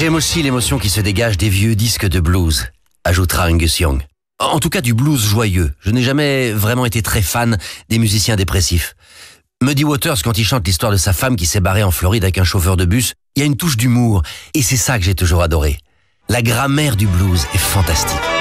J'aime aussi l'émotion qui se dégage des vieux disques de blues, ajoutera Angus Young. En tout cas du blues joyeux. Je n'ai jamais vraiment été très fan des musiciens dépressifs. Muddy Waters, quand il chante l'histoire de sa femme qui s'est barrée en Floride avec un chauffeur de bus, il y a une touche d'humour. Et c'est ça que j'ai toujours adoré. La grammaire du blues est fantastique.